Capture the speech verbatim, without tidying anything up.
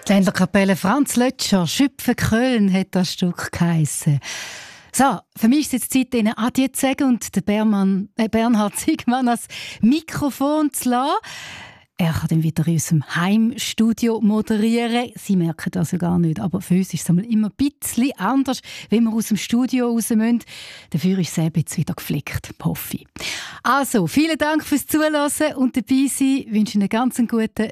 Die Ländlerkapelle Franz Lötscher, «Schüpfe Köln» hat das Stück geheissen. So, für mich ist es jetzt Zeit, Ihnen Adieu zu sagen und den Bernmann, äh Bernhard Siegmann ans Mikrofon zu lassen. Er kann dann wieder in unserem Heimstudio moderieren. Sie merken das ja gar nicht, aber für uns ist es immer ein bisschen anders, wenn wir aus dem Studio raus müssen. Dafür ist es eben jetzt wieder geflickt, hoffe ich. Also, vielen Dank fürs Zuhören und dabei sein. Ich wünsche Ihnen einen ganz guten